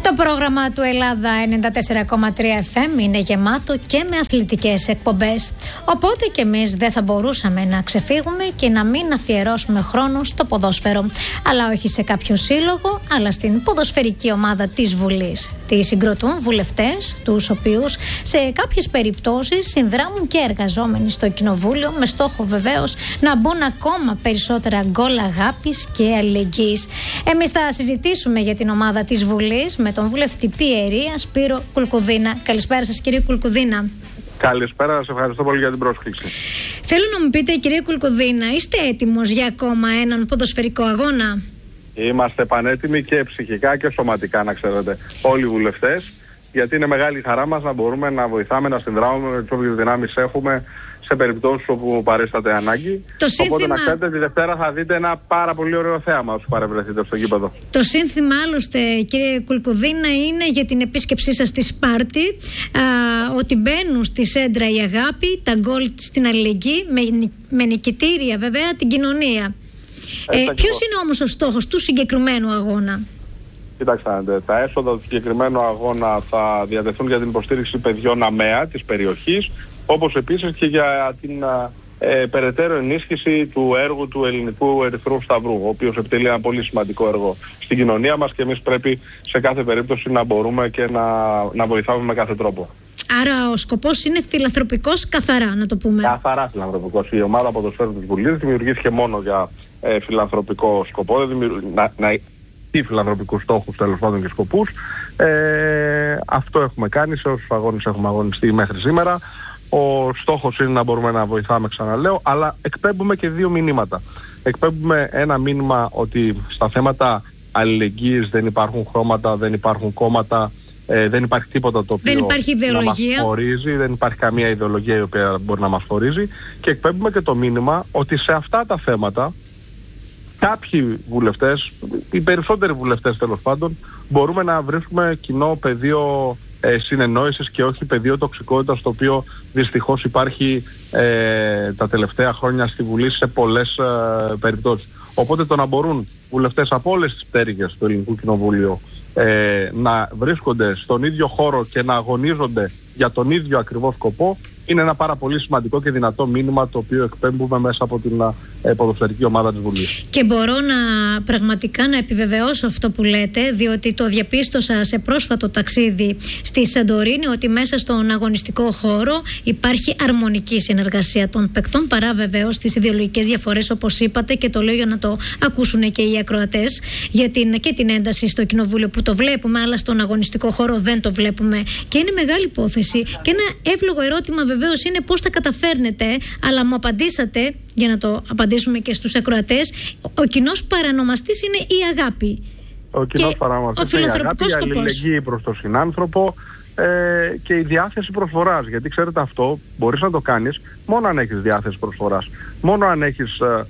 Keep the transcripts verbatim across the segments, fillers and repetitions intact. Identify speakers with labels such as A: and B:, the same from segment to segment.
A: Το πρόγραμμα του Ελλάδα ενενήντα τέσσερα κόμμα τρία εφ εμ είναι γεμάτο και με αθλητικές εκπομπές. Οπότε και εμείς δεν θα μπορούσαμε να ξεφύγουμε και να μην αφιερώσουμε χρόνο στο ποδόσφαιρο. Αλλά όχι σε κάποιο σύλλογο, αλλά στην ποδοσφαιρική ομάδα της Βουλής. Τη συγκροτούν βουλευτές, τους οποίους σε κάποιες περιπτώσεις συνδράμουν και εργαζόμενοι στο Κοινοβούλιο, με στόχο βεβαίως να μπουν ακόμα περισσότερα γκολ αγάπης και αλληλεγγύης. Εμείς θα συζητήσουμε για την ομάδα της Βουλής με τον βουλευτή Πιερία Σπύρο Κουλκουδίνα. Καλησπέρα σας, κύριε Κουλκουδίνα.
B: Καλησπέρα, σας ευχαριστώ πολύ για την πρόσκληση.
A: Θέλω να μου πείτε, κύριε Κουλκουδίνα, είστε έτοιμος για ακόμα έναν ποδοσφαιρικό αγώνα?
B: Είμαστε πανέτοιμοι και ψυχικά και σωματικά, να ξέρετε, όλοι οι βουλευτές, γιατί είναι μεγάλη χαρά μας να μπορούμε να βοηθάμε, να συνδράμουμε με τις όποιες δυνάμεις έχουμε σε περιπτώσεις όπου παρίσταται ανάγκη. Το σύνθημα... Οπότε να ξέρετε, τη Δευτέρα θα δείτε ένα πάρα πολύ ωραίο θέαμα όσο παρευρεθείτε στο γήπεδο. Το
A: σύνθημα άλλωστε, κύριε Κουλκουδίνα, είναι για την επίσκεψή σας στη Σπάρτη, α, ότι μπαίνουν στη σέντρα η αγάπη, τα γκολ στην αλληλεγγύη, με, με νικητήρια βέβαια την κοινωνία. Ε, ποιος είναι όμως ο στόχος του συγκεκριμένου αγώνα?
B: Κοιτάξτε, τα έσοδα του συγκεκριμένου αγώνα θα διατεθούν για την υποστήριξη παιδιών ΑΜΕΑ της περιοχής, όπως επίσης και για την ε, περαιτέρω ενίσχυση του έργου του Ελληνικού Ερυθρού Σταυρού, ο οποίος επιτελεί ένα πολύ σημαντικό έργο στην κοινωνία μας και εμείς πρέπει σε κάθε περίπτωση να μπορούμε και να, να βοηθάμε με κάθε τρόπο.
A: Άρα ο σκοπός είναι φιλανθρωπικός καθαρά, να το πούμε.
B: Καθαρά φιλανθρωπικός. Η ομάδα ποδοσφαίρου της Βουλής δημιουργήθηκε μόνο για ε, φιλανθρωπικό σκοπό, δεν δημιουργ... να, να... ή φιλανθρωπικούς στόχους τέλος πάντων και σκοπούς. Ε, αυτό έχουμε κάνει σε όσους αγώνες έχουμε αγωνιστεί μέχρι σήμερα. Ο στόχος είναι να μπορούμε να βοηθάμε, ξαναλέω, αλλά εκπέμπουμε και δύο μηνύματα. Εκπέμπουμε ένα μήνυμα ότι στα θέματα αλληλεγγύης δεν υπάρχουν χρώματα, δεν υπάρχουν κόμματα, ε, δεν υπάρχει τίποτα το οποίο
A: δεν υπάρχει
B: να μας χωρίζει, δεν υπάρχει καμία ιδεολογία η οποία μπορεί να μας χωρίζει, και εκπέμπουμε και το μήνυμα ότι σε αυτά τα θέματα κάποιοι βουλευτές, οι περισσότεροι βουλευτές τέλος πάντων, μπορούμε να βρίσκουμε κοινό πεδίο ε, συνεννόησης και όχι πεδίο τοξικότητας, το οποίο δυστυχώς υπάρχει ε, τα τελευταία χρόνια στη Βουλή σε πολλές ε, περιπτώσεις. Οπότε το να μπορούν βουλευτές από όλες τις πτέρυγες του Ελληνικού Κοινοβουλίου ε, να βρίσκονται στον ίδιο χώρο και να αγωνίζονται για τον ίδιο ακριβώς σκοπό, είναι ένα πάρα πολύ σημαντικό και δυνατό μήνυμα το οποίο εκπέμπουμε μέσα από την ε, ποδοσφαιρική ομάδα της Βουλής.
A: Και μπορώ να πραγματικά να επιβεβαιώσω αυτό που λέτε, διότι το διαπίστωσα σε πρόσφατο ταξίδι στη Σαντορίνη, ότι μέσα στον αγωνιστικό χώρο υπάρχει αρμονική συνεργασία των παικτών, παρά βεβαίως τις ιδεολογικές διαφορές, όπως είπατε, και το λέω για να το ακούσουν και οι ακροατές, για την, και την ένταση στο Κοινοβούλιο που το βλέπουμε, αλλά στον αγωνιστικό χώρο δεν το βλέπουμε. Και είναι μεγάλη υπόθεση. Και ένα εύλογο ερώτημα βεβαίως είναι πώς τα καταφέρνετε, αλλά μου απαντήσατε, για να το απαντήσουμε και στους ακροατές, ο κοινός παρανομαστής είναι η αγάπη.
B: Ο κοινός παρανομαστής είναι η αγάπη, η αλληλεγγύη προς τον συνάνθρωπο ε, και η διάθεση προσφοράς. Γιατί ξέρετε, αυτό μπορείς να το κάνεις μόνο αν έχεις διάθεση προσφοράς. Μόνο αν έχεις ε,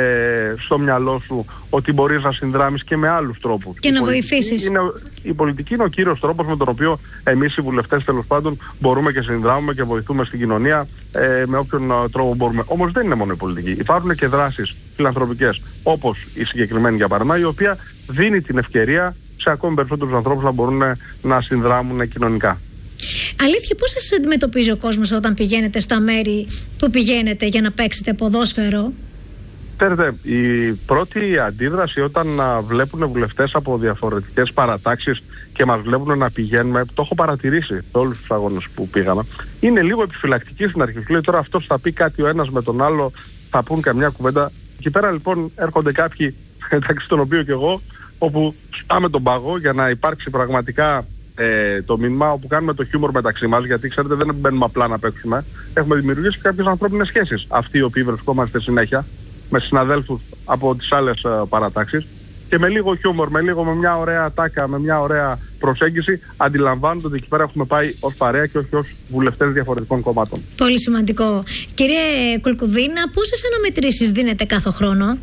B: ε, στο μυαλό σου ότι μπορείς να συνδράμεις και με άλλους τρόπους.
A: Και η να βοηθήσεις.
B: Είναι, η πολιτική είναι ο κύριος τρόπος με τον οποίο εμείς οι βουλευτές τέλος πάντων μπορούμε και συνδράμουμε και βοηθούμε στην κοινωνία ε, με όποιον τρόπο μπορούμε. Όμως δεν είναι μόνο η πολιτική. Υπάρχουν και δράσεις φιλανθρωπικές, όπως η συγκεκριμένη για παράδειγμα, η οποία δίνει την ευκαιρία σε ακόμη περισσότερους ανθρώπους να μπορούν να συνδράμουν κοινωνικά.
A: Αλήθεια, πώς σας αντιμετωπίζει ο κόσμος όταν πηγαίνετε στα μέρη που πηγαίνετε για να παίξετε ποδόσφαιρο?
B: Ξέρετε, η πρώτη αντίδραση όταν α, βλέπουν βουλευτές από διαφορετικές παρατάξεις και μας βλέπουν να πηγαίνουμε, το έχω παρατηρήσει σε όλους τους αγώνες που πήγαμε, είναι λίγο επιφυλακτική στην αρχή. Λέει τώρα αυτός θα πει κάτι ο ένας με τον άλλο, θα πούν καμιά κουβέντα. Εκεί πέρα λοιπόν έρχονται κάποιοι, μεταξύ των οποίων και εγώ, όπου σπάμε τον πάγο για να υπάρξει πραγματικά ε, το μήνυμα, όπου κάνουμε το χιούμορ μεταξύ μας, γιατί ξέρετε δεν μπαίνουμε απλά να παίξουμε. Έχουμε δημιουργήσει κάποιες ανθρώπινες σχέσεις, αυτοί οι οποίοι βρισκόμαστε συνέχεια με συναδέλφους από τις άλλες uh, παρατάξεις, και με λίγο χιούμορ, με λίγο με μια ωραία τάκα, με μια ωραία προσέγγιση, αντιλαμβάνονται ότι εκεί πέρα έχουμε πάει ως παρέα και όχι ως βουλευτές διαφορετικών κομμάτων.
A: Πολύ σημαντικό. Κύριε Κουλκουδίνα, πόσες αναμετρήσεις δίνετε κάθε χρόνο?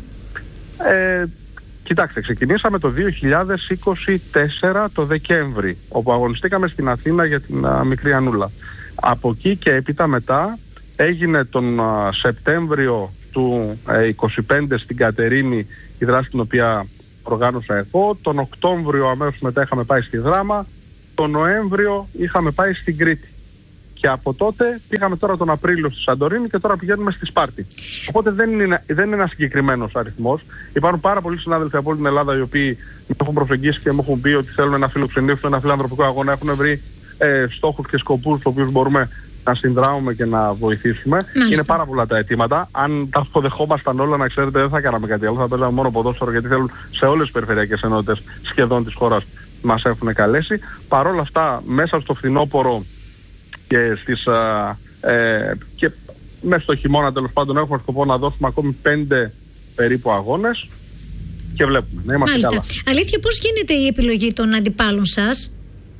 B: Ε, κοιτάξτε, ξεκινήσαμε το δύο χιλιάδες είκοσι τέσσερα το Δεκέμβρη, όπου αγωνιστήκαμε στην Αθήνα για την uh, Μικρή Ανούλα. Από εκεί και έπειτα μετά έγινε τον uh, Σεπτέμβριο του είκοσι πέντε στην Κατερίνη η δράση την οποία οργάνωσα εγώ. Τον Οκτώβριο αμέσως μετά είχαμε πάει στη Δράμα. Τον Νοέμβριο είχαμε πάει στην Κρήτη. Και από τότε πήγαμε τώρα τον Απρίλιο στη Σαντορίνη και τώρα πηγαίνουμε στη Σπάρτη. Οπότε δεν είναι, δεν είναι ένα συγκεκριμένος αριθμός. Υπάρχουν πάρα πολλοί συνάδελφοι από όλη την Ελλάδα οι οποίοι με έχουν προσεγγίσει και μου έχουν πει ότι θέλουν να φιλοξενήσουν ένα φιλανθρωπικό αγώνα. Έχουν βρει ε, στόχους και σκοπούς τους οποίους μπορούμε να συνδράμουμε και να βοηθήσουμε. Μάλιστα. Είναι πάρα πολλά τα αιτήματα. Αν τα αποδεχόμασταν όλα, να ξέρετε, δεν θα κάναμε κάτι άλλο. Θα παίζαμε μόνο ποδόσφαιρο, γιατί θέλουν σε όλες τις περιφερειακές ενότητες σχεδόν της χώρας μας έχουν καλέσει. Παρ' όλα αυτά, μέσα στο φθινόπωρο και, στις, α, ε, και μέσα στο χειμώνα, τέλος πάντων, έχουμε σκοπό να δώσουμε ακόμη πέντε περίπου αγώνες και βλέπουμε. Να είμαστε καλά.
A: Αλήθεια, πώς γίνεται η επιλογή των αντιπάλων σας?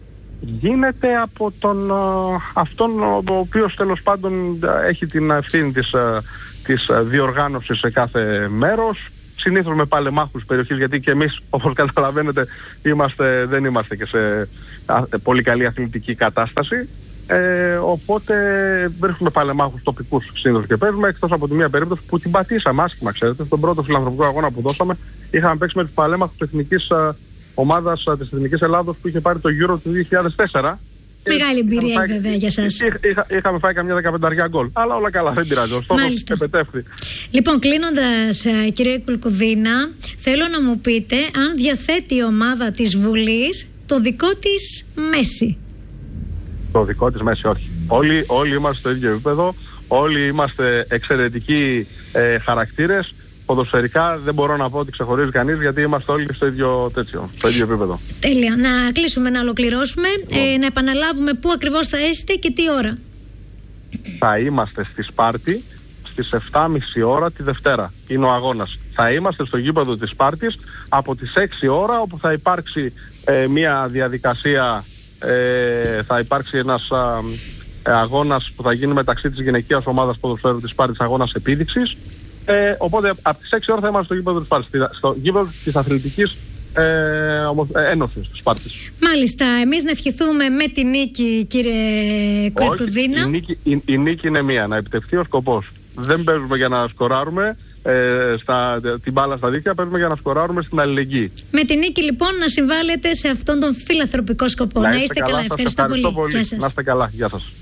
B: Γίνεται από τον αυτόν ο οποίος τέλος πάντων έχει την ευθύνη της, της διοργάνωσης σε κάθε μέρος. Συνήθως με παλεμάχους περιοχής, γιατί και εμείς, όπως καταλαβαίνετε, είμαστε, δεν είμαστε και σε πολύ καλή αθλητική κατάσταση. Ε, οπότε βρίσκουμε παλεμάχους τοπικούς συνήθως και παίζουμε, εκτός από τη μία περίπτωση που την πατήσαμε άσχημα, ξέρετε. Στον πρώτο φιλανθρωπικό αγώνα που δώσαμε είχαμε παίξει με τους παλέμαχους της εθνικής ομάδας της Εθνικής Ελλάδος που είχε πάρει το Euro του δύο χιλιάδες τέσσερα.
A: Μεγάλη εμπειρία φάει, βέβαια για σας.
B: Είχα, είχα, είχαμε φάει καμιά δεκαπενταριά γκολ. Αλλά όλα καλά, δεν πειράζει. Ο στόχος επετεύχθη.
A: Λοιπόν, κλείνοντας, κύριε Κουλκουδίνα, θέλω να μου πείτε αν διαθέτει η ομάδα της Βουλής το δικό της Μέση.
B: Το δικό της Μέση, όχι. Όλοι, όλοι είμαστε στο ίδιο επίπεδο. Όλοι είμαστε εξαιρετικοί ε, χαρακτήρες. Ποδοσφαιρικά δεν μπορώ να πω ότι ξεχωρίζει κανείς, γιατί είμαστε όλοι στο ίδιο, τέτοιο, στο ίδιο επίπεδο.
A: Τέλεια. Να κλείσουμε, να ολοκληρώσουμε. Ε, να επαναλάβουμε πού ακριβώς θα είστε και τι ώρα.
B: Θα είμαστε στη Σπάρτη στις επτά και μισή ώρα τη Δευτέρα. Είναι ο αγώνας. Θα είμαστε στο γήπεδο της Σπάρτης από τις έξι ώρα, όπου θα υπάρξει ε, μια διαδικασία, ε, θα υπάρξει ένας α, ε, αγώνας που θα γίνει μεταξύ της γυναικείας ομάδας ποδοσφαίρου της Σπάρτης, αγώνας επίδειξης. Ε, οπότε από τις έξι ώρα θα είμαστε στο γήπεδο της Σπάρτης, στο γήπεδο της Αθλητικής ε, Ένωσης της Σπάρτης.
A: Μάλιστα. Εμείς να ευχηθούμε με τη νίκη, κύριε Κουλκουδίνα.
B: Η νίκη, η, η νίκη είναι μία, να επιτευχθεί ο σκοπός. Δεν παίζουμε για να σκοράρουμε ε, στα, την μπάλα στα δίκτυα, παίζουμε για να σκοράρουμε στην αλληλεγγύη.
A: Με τη νίκη λοιπόν να συμβάλλετε σε αυτόν τον φιλανθρωπικό σκοπό. Να, να είστε καλά. καλά. Ευχαριστώ, ευχαριστώ πολύ. πολύ. Γεια σας.
B: Να είστε καλά. Γεια σας.